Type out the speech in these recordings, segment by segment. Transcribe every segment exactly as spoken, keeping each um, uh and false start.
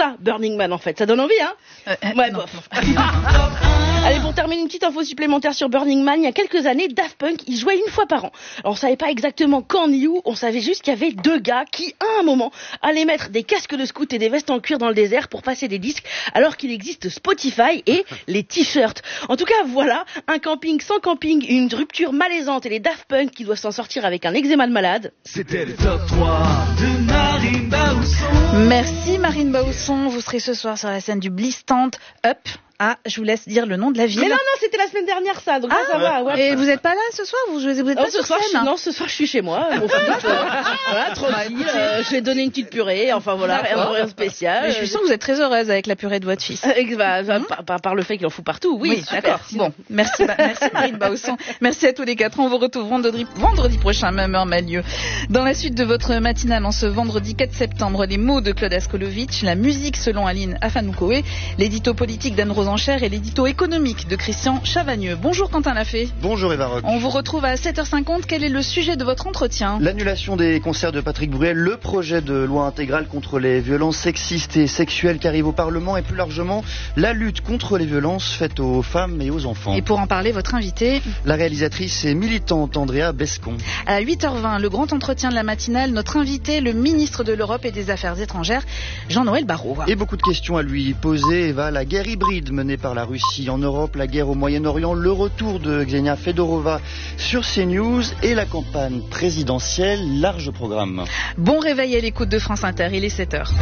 ça, Burning Man, en fait. Ça donne envie, hein euh, Ouais, non, bof. non. Allez, pour terminer, une petite info supplémentaire sur Burning Man. Il y a quelques années, Daft Punk, ils jouaient une fois par an. Alors, on savait pas exactement quand ni où, on savait juste qu'il y avait deux gars qui, à un moment, allaient mettre des casques de scout et des vestes en cuir dans le désert pour passer des disques, alors qu'il existe Spotify et les t-shirts. En tout cas, voilà, un camping sans camping, une rupture malaisante et les Daft Punk qui doivent s'en sortir avec un eczéma de malade. C'était le top trois de Marine Bausson. Merci Marine Bausson, vous serez ce soir sur la scène du Blistand Up. Ah, je vous laisse dire le nom de la ville. Mais non, non, c'était la semaine dernière ça, donc ah, là, ça va. Ouais. Et vous êtes pas là ce soir? Vous, vous êtes non, pas ce sur soir, scène je, Non, ce soir je suis chez moi. Mon fils, euh, voilà, tranquille. Euh, je vais donner une petite purée, enfin voilà, rien, rien spécial. Mais je suis sûre que vous êtes très heureuse avec la purée de votre fils. Euh, bah, bah, mmh. par, par, par le fait qu'il en fout partout, oui. oui d'accord. Bon, merci, bah, merci Marine Bausson. Merci à tous les quatre. On vous retrouve vendredi, vendredi prochain, même heure, même lieu. Dans la suite de votre matinale, en ce vendredi quatre septembre, les mots de Claude Askolovitch, la musique selon Aline Afanoukoé, l'édito politique d'Anne Rosencher et l'édito économique de Christian Chavagneux. Bonjour Quentin Lafay. Bonjour Eva Rock. On vous retrouve à sept heures cinquante. Quel est le sujet de votre entretien? L'annulation des concerts de Patrick Bruel, le projet de loi intégrale contre les violences sexistes et sexuelles qui arrive au Parlement et plus largement la lutte contre les violences faites aux femmes et aux enfants. Et pour en parler, votre invité, la réalisatrice et militante Andrea Bescon. À huit heures vingt, le grand entretien de la matinale, notre invité, le ministre de l'Europe et des Affaires étrangères, Jean-Noël Barrot. Et beaucoup de questions à lui poser, Eva. La guerre hybride menée par la Russie en Europe, la guerre au Moyen-Orient, le retour de Xenia Fedorova sur CNews et la campagne présidentielle, large programme. Bon réveil à l'écoute de France Inter, il est sept heures.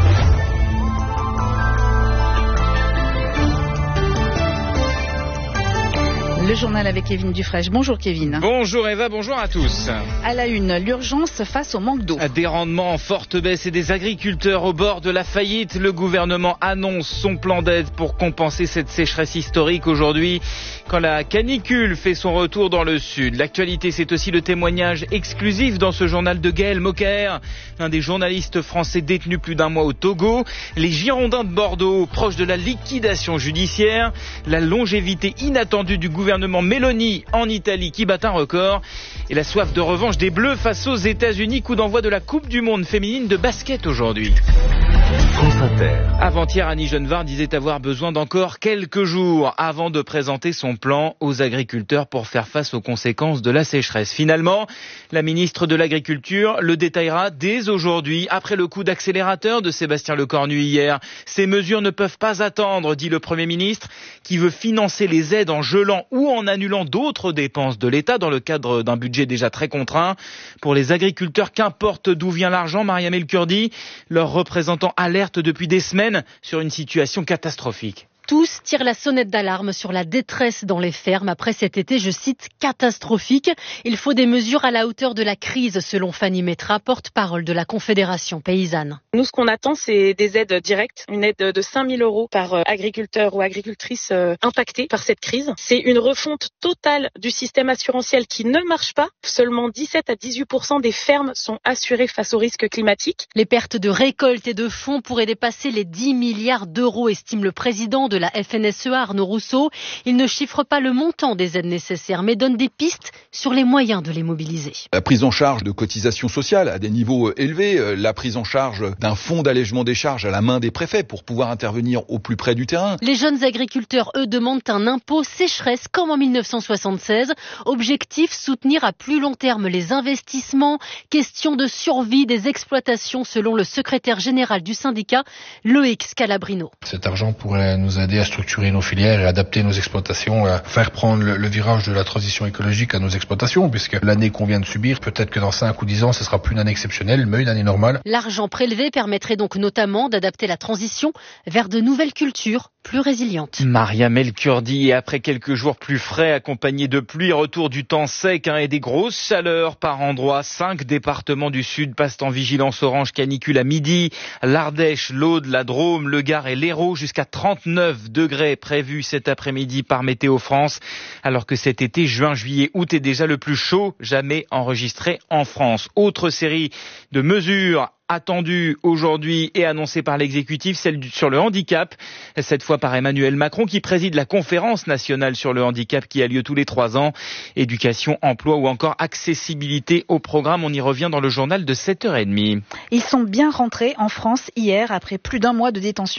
Le journal avec Kevin Dufresne. Bonjour Kevin. Bonjour Eva, bonjour à tous. À la une, l'urgence face au manque d'eau. Des rendements en forte baisse et des agriculteurs au bord de la faillite. Le gouvernement annonce son plan d'aide pour compenser cette sécheresse historique aujourd'hui quand la canicule fait son retour dans le sud. L'actualité, c'est aussi le témoignage exclusif dans ce journal de Gaël Mocker, l'un des journalistes français détenus plus d'un mois au Togo. Les Girondins de Bordeaux, proches de la liquidation judiciaire. La longévité inattendue du gouvernement Meloni en Italie qui bat un record et la soif de revanche des Bleus face aux États-Unis. Coup d'envoi de la Coupe du Monde féminine de basket aujourd'hui. France Inter. Avant-hier, Annie Genevard disait avoir besoin d'encore quelques jours avant de présenter son plan aux agriculteurs pour faire face aux conséquences de la sécheresse. Finalement, la ministre de l'Agriculture le détaillera dès aujourd'hui, après le coup d'accélérateur de Sébastien Lecornu hier. Ces mesures ne peuvent pas attendre, dit le Premier ministre, qui veut financer les aides en gelant ou en annulant d'autres dépenses de l'État dans le cadre d'un budget déjà très contraint. Pour les agriculteurs, qu'importe d'où vient l'argent, Mariam El Kurdi, leur représentant alerte depuis des semaines sur une situation catastrophique. Tous tirent la sonnette d'alarme sur la détresse dans les fermes après cet été, je cite, catastrophique. Il faut des mesures à la hauteur de la crise, selon Fanny Métra, porte-parole de la Confédération paysanne. Nous, ce qu'on attend, c'est des aides directes, une aide de cinq mille euros par agriculteur ou agricultrice impactée par cette crise. C'est une refonte totale du système assurantiel qui ne marche pas. Seulement dix-sept à dix-huit pour cent des fermes sont assurées face aux risques climatiques. Les pertes de récolte et de fonds pourraient dépasser les dix milliards d'euros, estime le président de la F N S E A, Arnaud Rousseau. Il ne chiffre pas le montant des aides nécessaires, mais donne des pistes sur les moyens de les mobiliser. La prise en charge de cotisations sociales à des niveaux élevés, la prise en charge d'un fonds d'allègement des charges à la main des préfets pour pouvoir intervenir au plus près du terrain. Les jeunes agriculteurs, eux, demandent un impôt sécheresse comme en mille neuf cent soixante-seize. Objectif, soutenir à plus long terme les investissements. Question de survie des exploitations selon le secrétaire général du syndicat, Loïc Scalabrino. Cet argent pourrait nous aider à structurer nos filières et adapter nos exploitations, à faire prendre le, le virage de la transition écologique à nos exploitations, puisque l'année qu'on vient de subir, peut-être que dans cinq ou dix ans, ce sera plus une année exceptionnelle, mais une année normale. L'argent prélevé permettrait donc notamment d'adapter la transition vers de nouvelles cultures plus résilientes. Mariam El Kurdi, et après quelques jours plus frais, accompagnés de pluie, retour du temps sec hein, et des grosses chaleurs par endroits. Cinq départements du sud passent en vigilance orange canicule à midi. L'Ardèche, l'Aude, la Drôme, le Gard et l'Hérault, jusqu'à trente-neuf degrés prévus cet après-midi par Météo France, alors que cet été, juin, juillet, août est déjà le plus chaud jamais enregistré en France. Autre série de mesures attendue aujourd'hui et annoncée par l'exécutif, celle du, sur le handicap, cette fois par Emmanuel Macron qui préside la conférence nationale sur le handicap qui a lieu tous les trois ans. Éducation, emploi ou encore accessibilité au programme. On y revient dans le journal de sept heures trente. Ils sont bien rentrés en France hier après plus d'un mois de détention.